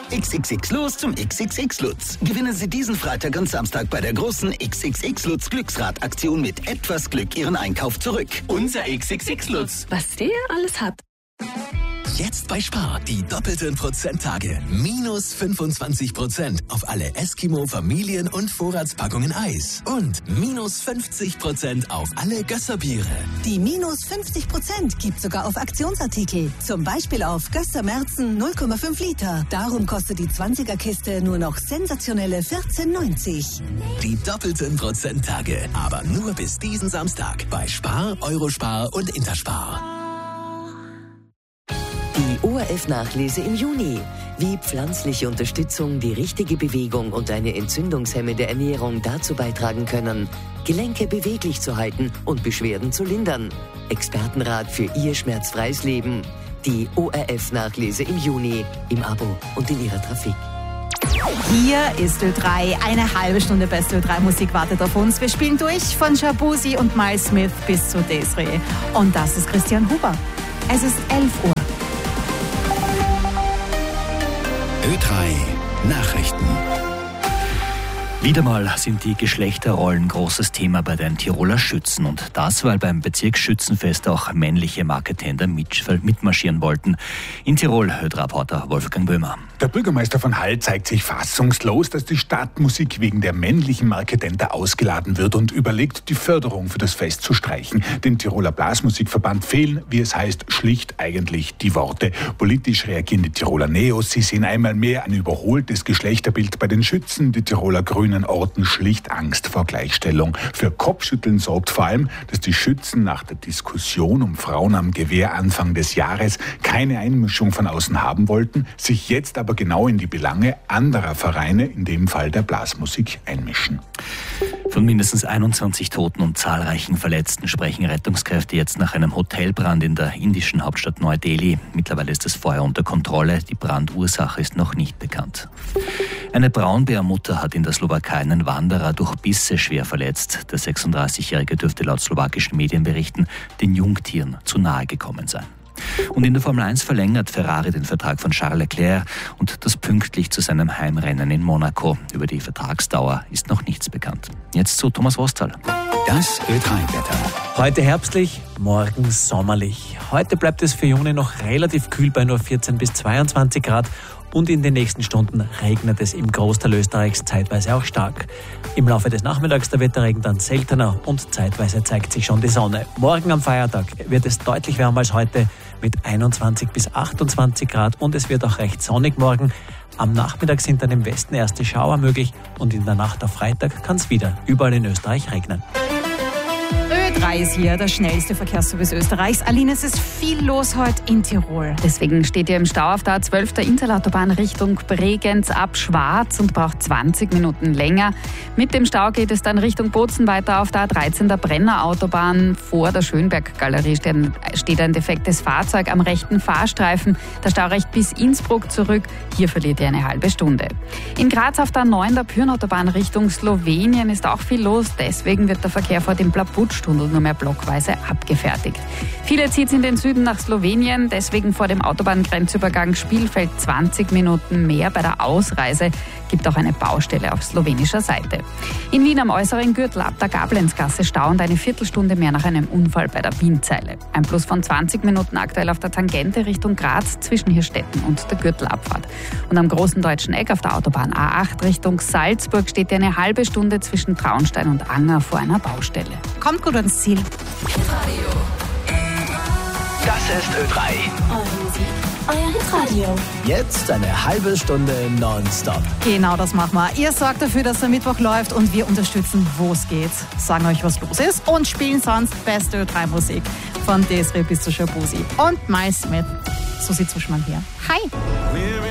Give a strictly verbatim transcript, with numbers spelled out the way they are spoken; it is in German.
X X X los zum X X X Lutz. Gewinnen Sie diesen Freitag und Samstag bei der großen X X X Lutz Glücksrad-Aktion mit etwas Glück Ihren Einkauf zurück. Unser X X X Lutz. Was der alles hat. Jetzt bei Spar die doppelten Prozenttage. Minus fünfundzwanzig Prozent auf alle Eskimo, Familien- und Vorratspackungen Eis. Und minus fünfzig Prozent auf alle Gösserbiere. Die minus fünfzig Prozent gibt sogar auf Aktionsartikel. Zum Beispiel auf Gösser Merzen null Komma fünf Liter. Darum kostet die zwanziger-Kiste nur noch sensationelle vierzehn neunzig. Die doppelten Prozenttage. Aber nur bis diesen Samstag bei Spar, Eurospar und Interspar. Die O R F-Nachlese im Juni. Wie pflanzliche Unterstützung, die richtige Bewegung und eine entzündungshemmende Ernährung dazu beitragen können, Gelenke beweglich zu halten und Beschwerden zu lindern. Expertenrat für Ihr schmerzfreies Leben. Die O R F-Nachlese im Juni. Im Abo und in Ihrer Trafik. Hier ist Ö drei. Eine halbe Stunde beste Ö drei Musik wartet auf uns. Wir spielen durch von Shabuzi und Miles Smith bis zu Desiree. Und das ist Christian Huber. Es ist elf Uhr. Ö drei Nachrichten. Wieder mal sind die Geschlechterrollen großes Thema bei den Tiroler Schützen. Und das, weil beim Bezirksschützenfest auch männliche Marketänder mitmarschieren wollten. In Tirol, Ö drei-Reporter Wolfgang Böhmer. Der Bürgermeister von Hall zeigt sich fassungslos, dass die Stadtmusik wegen der männlichen Marketänder ausgeladen wird und überlegt, die Förderung für das Fest zu streichen. Dem Tiroler Blasmusikverband fehlen, wie es heißt, schlicht eigentlich die Worte. Politisch reagieren die Tiroler Neos. Sie sehen einmal mehr ein überholtes Geschlechterbild bei den Schützen. Die Tiroler Grünen orten schlicht Angst vor Gleichstellung. Für Kopfschütteln sorgt vor allem, dass die Schützen nach der Diskussion um Frauen am Gewehr Anfang des Jahres keine Einmischung von außen haben wollten, sich jetzt aber genau in die Belange anderer Vereine, in dem Fall der Blasmusik, einmischen. Von mindestens einundzwanzig Toten und zahlreichen Verletzten sprechen Rettungskräfte jetzt nach einem Hotelbrand in der indischen Hauptstadt Neu-Delhi. Mittlerweile ist das Feuer unter Kontrolle. Die Brandursache ist noch nicht bekannt. Eine Braunbärmutter hat in der Slowakei einen Wanderer durch Bisse schwer verletzt. Der sechsunddreißigjährige dürfte laut slowakischen Medien berichten, den Jungtieren zu nahe gekommen sein. Und in der Formel eins verlängert Ferrari den Vertrag von Charles Leclerc und das pünktlich zu seinem Heimrennen in Monaco. Über die Vertragsdauer ist noch nichts bekannt. Jetzt zu Thomas Wostal. Das Ö drei-Wetter. Heute herbstlich, morgen sommerlich. Heute bleibt es für Juni noch relativ kühl bei nur vierzehn bis zweiundzwanzig Grad. Und in den nächsten Stunden regnet es im Großteil Österreichs zeitweise auch stark. Im Laufe des Nachmittags der Wetterregen dann seltener und zeitweise zeigt sich schon die Sonne. Morgen am Feiertag wird es deutlich wärmer als heute mit einundzwanzig bis achtundzwanzig Grad und es wird auch recht sonnig morgen. Am Nachmittag sind dann im Westen erste Schauer möglich und in der Nacht auf Freitag kann es wieder überall in Österreich regnen. Ö drei ist hier, der schnellste Verkehrsservice Österreichs. Aline, es ist viel los heute in Tirol. Deswegen steht ihr im Stau auf der A zwölf der Interautobahn Richtung Bregenz ab Schwarz und braucht zwanzig Minuten länger. Mit dem Stau geht es dann Richtung Bozen weiter auf der A dreizehn der Brennerautobahn. Vor der Schönberg-Galerie steht ein defektes Fahrzeug am rechten Fahrstreifen. Der Stau reicht bis Innsbruck zurück. Hier verliert ihr eine halbe Stunde. In Graz auf der A neun der Pyrnautobahn Richtung Slowenien ist auch viel los. Deswegen wird der Verkehr vor dem Plaputstunnel nur mehr blockweise abgefertigt. Viele zieht es in den Süden nach Slowenien, deswegen vor dem Autobahngrenzübergang Spielfeld zwanzig Minuten mehr. Bei der Ausreise gibt auch eine Baustelle auf slowenischer Seite. In Wien am äußeren Gürtel ab der Gablenzgasse Stau und eine Viertelstunde mehr nach einem Unfall bei der Wienzeile. Ein Plus von zwanzig Minuten aktuell auf der Tangente Richtung Graz zwischen Hirstetten und der Gürtelabfahrt. Und am großen Deutschen Eck auf der Autobahn A acht Richtung Salzburg steht eine halbe Stunde zwischen Traunstein und Anger vor einer Baustelle. Kommt gut ans Ziel. Das ist Ö drei. Euer Hitradio. Jetzt eine halbe Stunde nonstop. Genau, das machen wir. Ihr sorgt dafür, dass der Mittwoch läuft und wir unterstützen, wo es geht. Sagen euch, was los ist und spielen sonst beste Ö drei Musik. Von Desiree bis zu Shabuzi und Miles Smith. So sieht's schon mal hier. Hi!